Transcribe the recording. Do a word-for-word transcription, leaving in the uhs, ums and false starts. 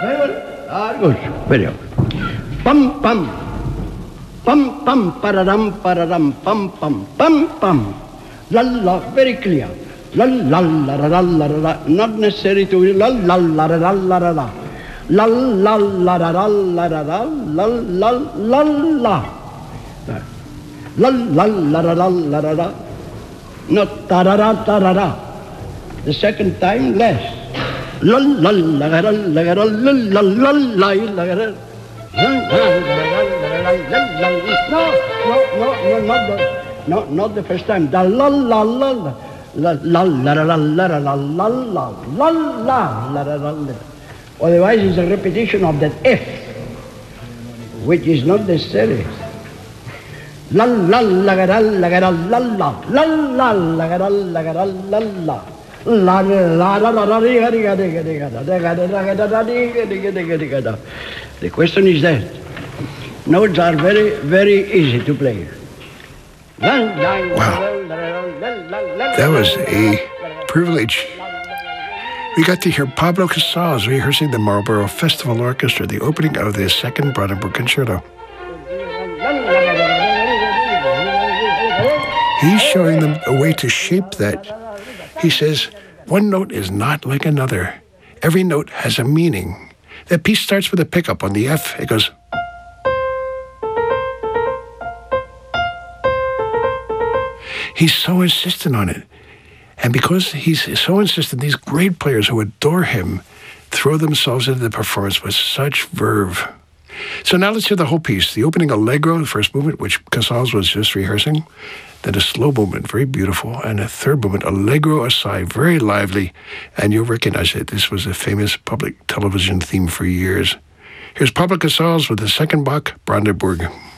Very well. Ah, good. Very good. Pum, pum. Pum, pum, pararam, pararam, pum, pum, pum, pum. La, la, very clear. La, la, la, la, la, la, la. Not necessary to la, la, la, la, la, la, la. La, la, la, la, la, la, la, la, la, la, la, la. La, la, la, la, la, la, la, la. Not ta-ra-ra, ta-ra-ra. The second time, less. La, la, la, la, la, la, la, la, la, la, la, la, la. No, no, no, no, not the, no, not the first time. The la la la la la la la la la la la la la la la la la. Otherwise, it's a repetition of that F, which is not necessary. La la la la la la la la la la la la la la la la. La la la la la. The question is that notes are very, very easy to play. Wow. That was a privilege. We got to hear Pablo Casals rehearsing the Marlborough Festival Orchestra, the opening of the second Brandenburg Concerto. He's showing them a way to shape that. He says, one note is not like another. Every note has a meaning. That piece starts with a pickup on the F. It goes. He's so insistent on it. And because he's so insistent, these great players who adore him throw themselves into the performance with such verve. So now let's hear the whole piece. The opening allegro, the first movement, which Casals was just rehearsing. Then a slow movement, very beautiful. And a third movement, allegro assai, very lively. And you'll recognize it. This was a famous public television theme for years. Here's Pablo Casals with the second Bach, Brandenburg.